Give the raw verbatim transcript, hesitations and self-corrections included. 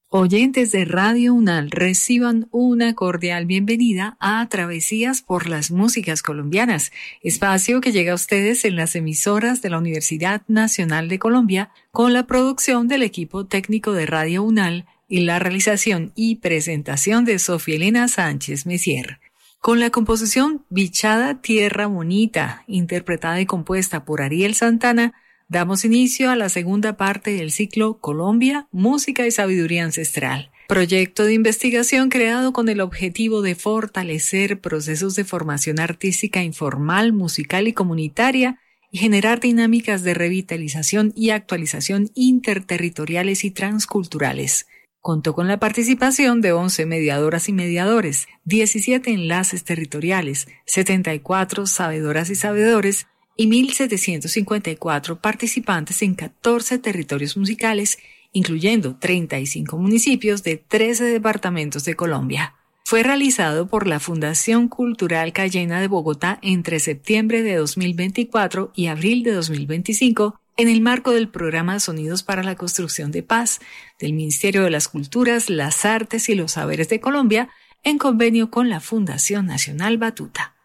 Oyentes de Radio UNAL, reciban una cordial bienvenida a Travesías por las Músicas Colombianas, espacio que llega a ustedes en las emisoras de la Universidad Nacional de Colombia con la producción del equipo técnico de Radio UNAL y la realización y presentación de Sofía Elena Sánchez Messier. Con la composición Bichada Tierra Bonita, interpretada y compuesta por Ariel Santana, damos inicio a la segunda parte del ciclo Colombia, Música y Sabiduría Ancestral, proyecto de investigación creado con el objetivo de fortalecer procesos de formación artística informal, musical y comunitaria y generar dinámicas de revitalización y actualización interterritoriales y transculturales. Contó con la participación de once mediadoras y mediadores, diecisiete enlaces territoriales, setenta y cuatro sabedoras y sabedores, y mil setecientos cincuenta y cuatro participantes en catorce territorios musicales, incluyendo treinta y cinco municipios de trece departamentos de Colombia. Fue realizado por la Fundación Cultural Cayena de Bogotá entre septiembre de dos mil veinticuatro y abril de dos mil veinticinco, en el marco del programa Sonidos para la Construcción de Paz del Ministerio de las Culturas, las Artes y los Saberes de Colombia, en convenio con la Fundación Nacional Batuta.